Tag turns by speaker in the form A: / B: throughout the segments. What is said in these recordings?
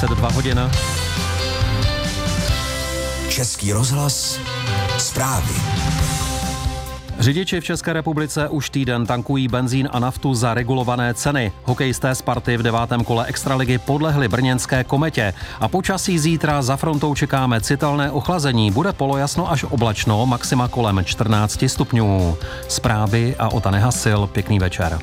A: 22 hodin.
B: Český rozhlas, zprávy.
A: Řidiči v České republice už týden tankují benzín a naftu za regulované ceny. Hokejisté Sparty v 9. kole extraligy podlehli brněnské Kometě. A počasí zítra za frontou čekáme citelné ochlazení. Bude polojasno až oblačno, maxima kolem 14 stupňů. Zprávy a Ota Nehasil, pěkný večer.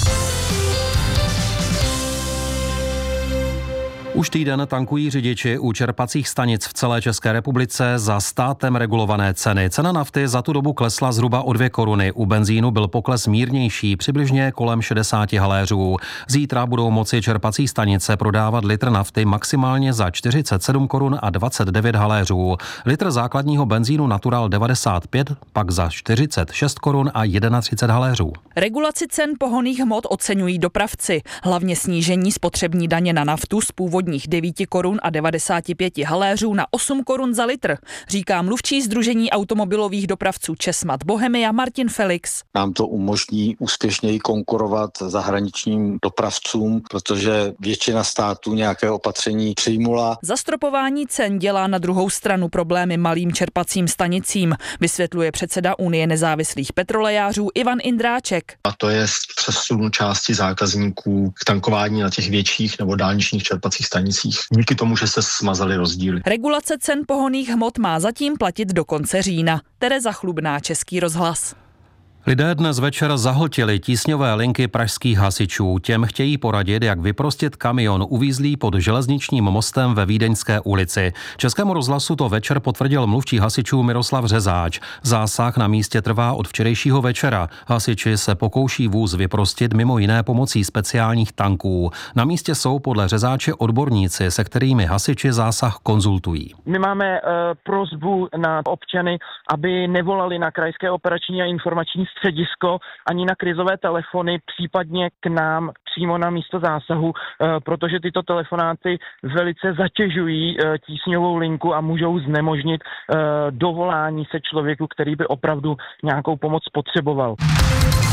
A: Už týden tankují řidiči u čerpacích stanic v celé České republice za státem regulované ceny. Cena nafty za tu dobu klesla zhruba o 2 koruny. U benzínu byl pokles mírnější, přibližně kolem 60 haléřů. Zítra budou moci čerpací stanice prodávat litr nafty maximálně za 47 korun a 29 haléřů. Litr základního benzínu Natural 95 pak za 46 korun a 31 haléřů.
C: Regulaci cen pohonných hmot oceňují dopravci. Hlavně snížení spotřební daně na naftu z původních 9 korun a 95 haléřů na 8 korun za litr, říká mluvčí Sdružení automobilových dopravců Česmat Bohemia Martin Felix.
D: Nám to umožní úspěšněji konkurovat zahraničním dopravcům, protože většina států nějaké opatření přijmula.
C: Zastropování cen dělá na druhou stranu problémy malým čerpacím stanicím, vysvětluje předseda Unie nezávislých petrolejářů Ivan Indráček.
E: A to je přesun části zákazníků k tankování na těch větších nebo dálničních čerpacích stanicích. Díky tomu, že se smazaly rozdíly.
C: Regulace cen pohonných hmot má zatím platit do konce října. Tereza Chlubná, Český rozhlas.
A: Lidé dnes večer zahltili tísňové linky pražských hasičů. Těm chtějí poradit, jak vyprostit kamion uvízlý pod železničním mostem ve Vídeňské ulici. Českému rozhlasu to večer potvrdil mluvčí hasičů Miroslav Řezáč. Zásah na místě trvá od včerejšího večera. Hasiči se pokouší vůz vyprostit mimo jiné pomocí speciálních tanků. Na místě jsou podle Řezáče odborníci, se kterými hasiči zásah konzultují.
F: My máme prosbu na občany, aby nevolali na krajské operační a informační středisko ani na krizové telefony, případně k nám přímo na místo zásahu, protože tyto telefonáty velice zatěžují tísňovou linku a můžou znemožnit dovolání se člověku, který by opravdu nějakou pomoc potřeboval.